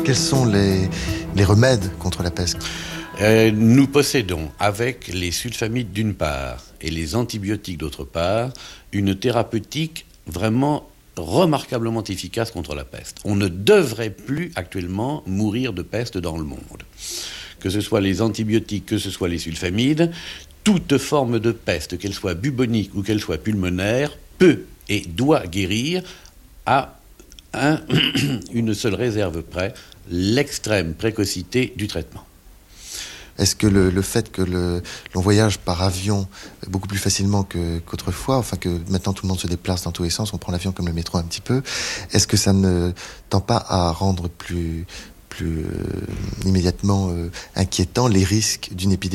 Quels sont les remèdes contre la peste ? Nous possédons, avec les sulfamides d'une part et les antibiotiques d'autre part, une thérapeutique vraiment remarquablement efficace contre la peste. On ne devrait plus actuellement mourir de peste dans le monde. Que ce soit les antibiotiques, que ce soit les sulfamides, toute forme de peste, qu'elle soit bubonique ou qu'elle soit pulmonaire, peut et doit guérir à une seule réserve près, l'extrême précocité du traitement. Est-ce que le fait que l'on voyage par avion beaucoup plus facilement qu'autrefois, enfin que maintenant tout le monde se déplace dans tous les sens, on prend l'avion comme le métro un petit peu, est-ce que ça ne tend pas à rendre plus immédiatement inquiétant les risques d'une épidémie ?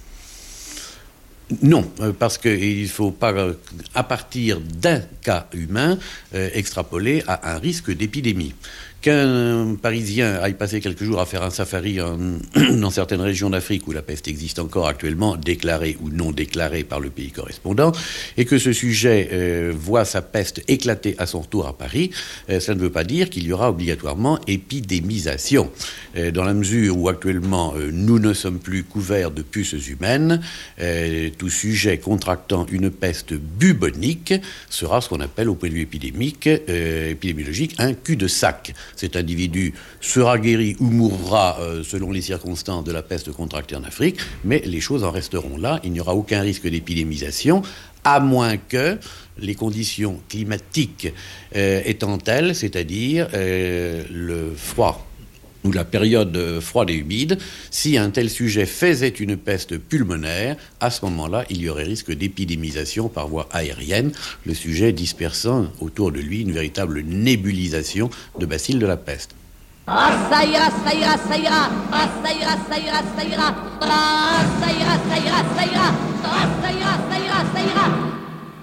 Non, parce qu'il ne faut pas, à partir d'un cas humain, extrapoler à un risque d'épidémie. Qu'un Parisien aille passer quelques jours à faire un safari dans certaines régions d'Afrique où la peste existe encore actuellement, déclarée ou non déclarée par le pays correspondant, et que ce sujet voit sa peste éclater à son retour à Paris, ça ne veut pas dire qu'il y aura obligatoirement épidémisation. Dans la mesure où actuellement nous ne sommes plus couverts de puces humaines, tout sujet contractant une peste bubonique sera ce qu'on appelle au point de vue épidémiologique un cul-de-sac. Cet individu sera guéri ou mourra selon les circonstances de la peste contractée en Afrique, mais les choses en resteront là. Il n'y aura aucun risque d'épidémisation, à moins que les conditions climatiques étant telles, c'est-à-dire le froid ou la période froide et humide, si un tel sujet faisait une peste pulmonaire, à ce moment-là, il y aurait risque d'épidémisation par voie aérienne, le sujet dispersant autour de lui une véritable nébulisation de bacilles de la peste. Ah, ça ira, ça ira, ça ira. Ah, ça ira, ça ira, ça ira. Ah, ça ira, ça ira, ça ira.